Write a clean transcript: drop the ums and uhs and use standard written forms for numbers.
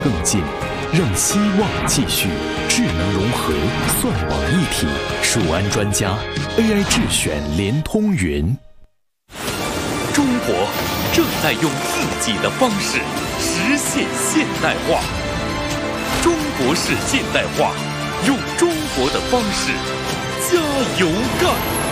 更近，让希望继续。智能融合，算网一体，数安专家 AI 智选联通云。 中国正在用自己的方式实现现代化。中国式现代化，用中国的方式加油干！